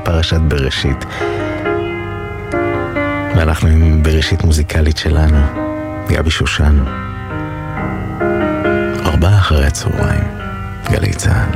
פרשת בראשית. ואנחנו עם בראשית מוזיקלית שלנו, גבי שושן. 4:00 אחרי הצהריים, גלי צהל.